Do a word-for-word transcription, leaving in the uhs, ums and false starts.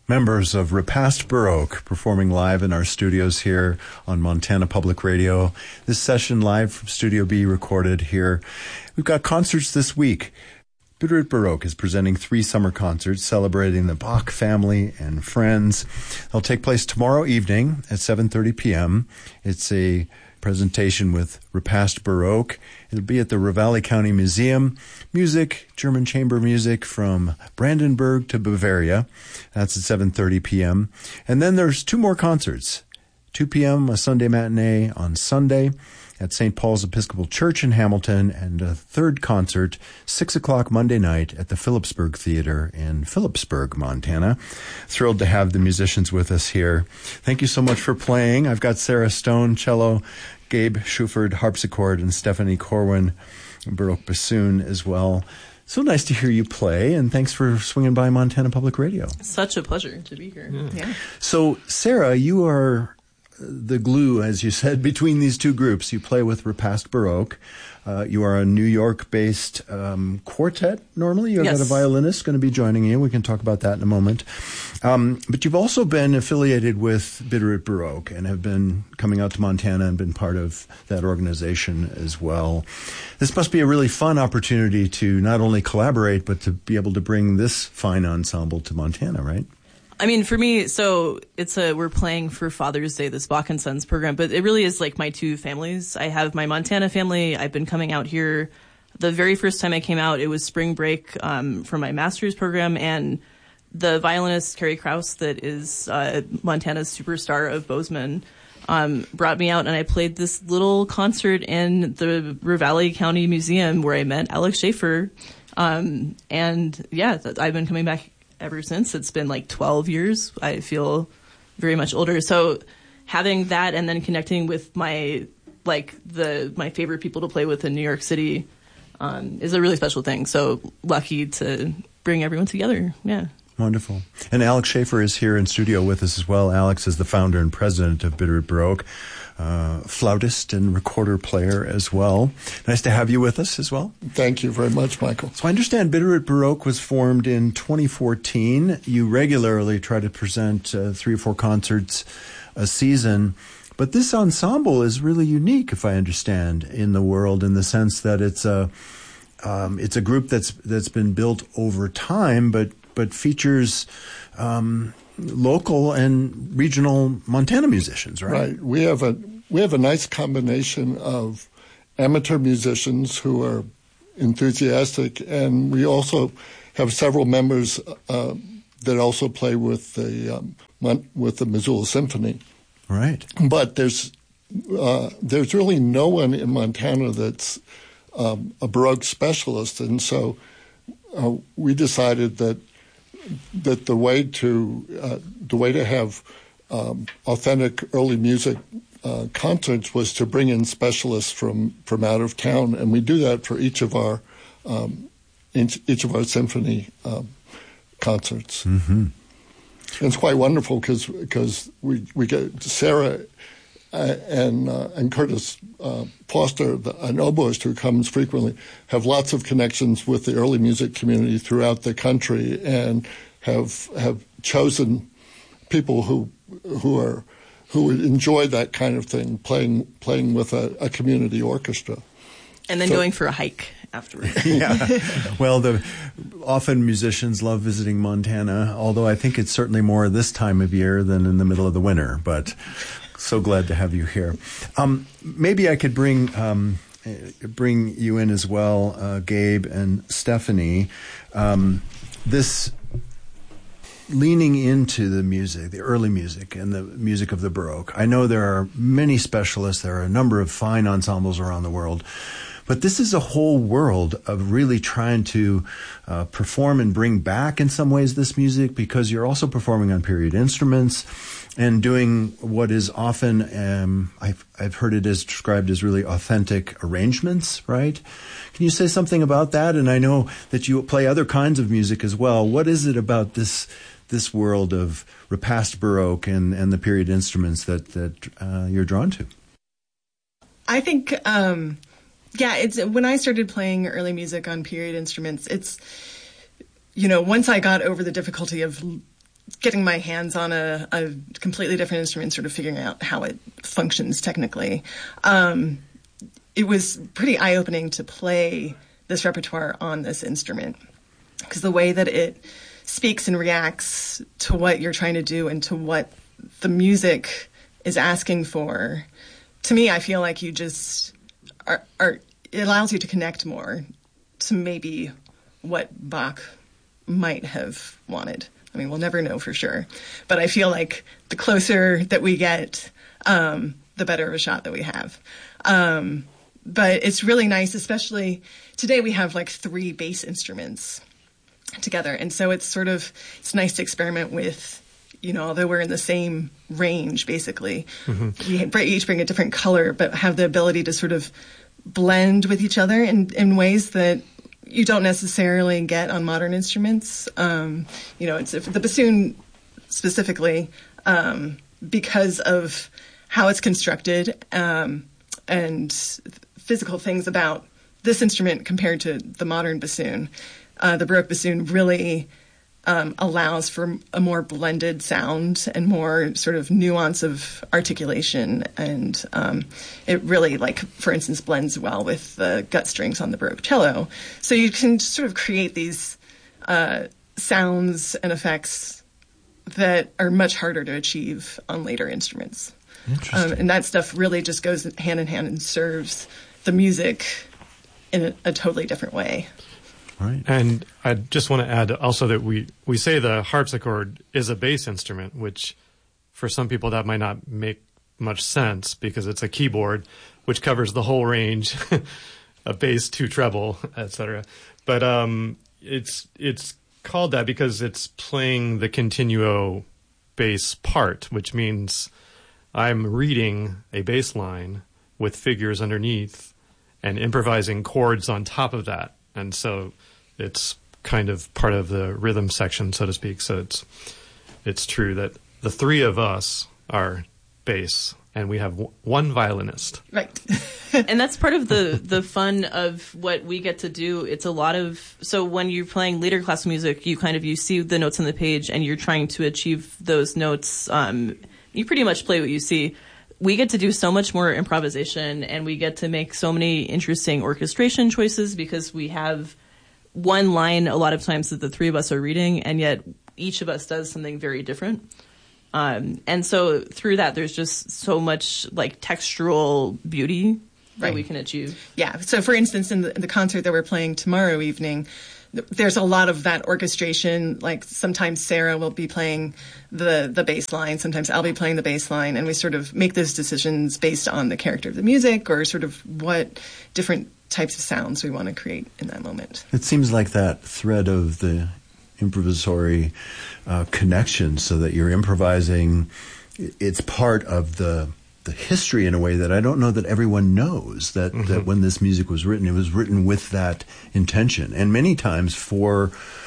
Members of Repast Baroque performing live in our studios here on Montana Public Radio. This session live from Studio B, recorded here. We've got concerts this week. Bitterit Baroque is presenting three summer concerts celebrating the Bach family and friends. They'll take place tomorrow evening at seven thirty p.m. It's a presentation with Repast Baroque. It'll be at the Ravalli County Museum. Music, German chamber music from Brandenburg to Bavaria. That's at seven thirty p.m. And then there's two more concerts. two p.m. a Sunday matinee on Sunday at Saint Paul's Episcopal Church in Hamilton, and a third concert, six o'clock Monday night at the Phillipsburg Theater in Phillipsburg, Montana. Thrilled to have the musicians with us here. Thank you so much for playing. I've got Sarah Stone, cello, Gabe Schuford, harpsichord, and Stephanie Corwin, Baroque bassoon as well. So nice to hear you play, and thanks for swinging by Montana Public Radio. Such a pleasure to be here. Yeah. yeah. So, Sarah, you are the glue, as you said, between these two groups. You play with Repast Baroque. Uh, you are a New York-based um, quartet, normally. You've yes. got a violinist going to be joining you. We can talk about that in a moment. Um, but you've also been affiliated with Bitterit Baroque and have been coming out to Montana and been part of that organization as well. This must be a really fun opportunity to not only collaborate, but to be able to bring this fine ensemble to Montana, right? I mean, for me, so it's a, we're playing for Father's Day, this Bach and Sons program, but it really is like my two families. I have my Montana family. I've been coming out here. The very first time I came out, it was spring break um, for my master's program, and the violinist Carrie Krause, that is uh, Montana's superstar of Bozeman, um, brought me out, and I played this little concert in the Ravalli County Museum where I met Alex Schaefer. Um, and yeah, I've been coming back ever since. It's been like twelve years. I feel very much older. So having that and then connecting with my, like the, my favorite people to play with in New York City, um, is a really special thing. So lucky to bring everyone together. Yeah. Wonderful. And Alex Schaefer is here in studio with us as well. Alex is the founder and president of Bitterit Baroque, uh, flautist and recorder player as well. Nice to have you with us as well. Thank you very much, Michael. So I understand Bitterit Baroque was formed in twenty fourteen. You regularly try to present uh, three or four concerts a season. But this ensemble is really unique, if I understand, in the world, in the sense that it's a um, it's a group that's that's been built over time, but but features um, local and regional Montana musicians, right? Right. We have a we have a nice combination of amateur musicians who are enthusiastic, and we also have several members uh, that also play with the um, with the Missoula Symphony. Right. But there's uh, there's really no one in Montana that's um, a Baroque specialist, and so uh, we decided that that the way to uh, the way to have um, authentic early music uh, concerts was to bring in specialists from, from out of town, and we do that for each of our um, each, each of our symphony um, concerts. Mm-hmm. And it's quite wonderful because because we we get Sarah uh, and uh, and Curtis uh, Foster, the, an oboist who comes frequently, have lots of connections with the early music community throughout the country, and have have chosen people who who are who would enjoy that kind of thing, playing playing with a, a community orchestra, and then so, going for a hike afterwards. Yeah. Well, the often musicians love visiting Montana, although I think it's certainly more this time of year than in the middle of the winter, but so glad to have you here. Um, maybe I could bring um, bring you in as well, uh, Gabe and Stephanie. Um, this leaning into the music, the early music and the music of the Baroque. I know there are many specialists. There are a number of fine ensembles around the world. But this is a whole world of really trying to uh, perform and bring back, in some ways, this music, because you're also performing on period instruments and doing what is often, um, I've, I've heard it as described as really authentic arrangements, right? Can you say something about that? And I know that you play other kinds of music as well. What is it about this this world of Repast Baroque and, and the period instruments that, that uh, you're drawn to? I think... Um Yeah, it's when I started playing early music on period instruments, it's, you know, once I got over the difficulty of getting my hands on a, a completely different instrument, sort of figuring out how it functions technically, um, it was pretty eye-opening to play this repertoire on this instrument, because the way that it speaks and reacts to what you're trying to do and to what the music is asking for, to me, I feel like you just are, are it allows you to connect more to maybe what Bach might have wanted. I mean, we'll never know for sure, but I feel like the closer that we get, um, the better of a shot that we have. Um, but it's really nice, especially today we have like three bass instruments together. And so it's sort of, it's nice to experiment with, you know, although we're in the same range, basically, mm-hmm. we each bring a different color, but have the ability to sort of blend with each other in, in ways that you don't necessarily get on modern instruments. Um, you know, it's if the bassoon specifically, um, because of how it's constructed, um, and physical things about this instrument compared to the modern bassoon. Uh, the Baroque bassoon really um, allows for a more blended sound and more sort of nuance of articulation. And um, it really, like, for instance, blends well with the gut strings on the Baroque cello. So you can sort of create these uh, sounds and effects that are much harder to achieve on later instruments. Um, and that stuff really just goes hand in hand and serves the music in a, a totally different way. Right. And I just want to add also that we, we say the harpsichord is a bass instrument, which for some people that might not make much sense because it's a keyboard which covers the whole range, a bass, two treble, et cetera. But um, it's it's called that because it's playing the continuo bass part, which means I'm reading a bass line with figures underneath and improvising chords on top of that. And so it's kind of part of the rhythm section, so to speak. So it's it's true that the three of us are bass, and we have w- one violinist. Right. And that's part of the, the fun of what we get to do. It's a lot of, so when you're playing later classical music, you kind of, you see the notes on the page and you're trying to achieve those notes. Um, you pretty much play what you see. We get to do so much more improvisation, and we get to make so many interesting orchestration choices because we have one line a lot of times that the three of us are reading, and yet each of us does something very different. Um, and so through that, there's just so much like textural beauty that right. we can achieve. Yeah. So for instance, in the, in the concert that we're playing tomorrow evening, there's a lot of that orchestration. Like sometimes Sarah will be playing the, the bass line. Sometimes I'll be playing the bass line, and we sort of make those decisions based on the character of the music or sort of what different types of sounds we want to create in that moment. It seems like that thread of the improvisatory uh, connection, so that you're improvising. It's part of the the history in a way that I don't know that everyone knows, that, mm-hmm. that when this music was written, it was written with that intention. And many times for